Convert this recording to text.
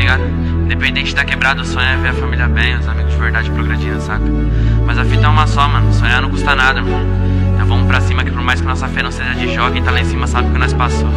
ligado? Independente de estar quebrado, o sonho é ver a família bem, os amigos de verdade progredindo, saca? Mas a fita é uma só, mano, sonhar não custa nada, mano. Então vamos pra cima que por mais que nossa fé não seja de jogo, quem tá lá em cima sabe o que nós passou.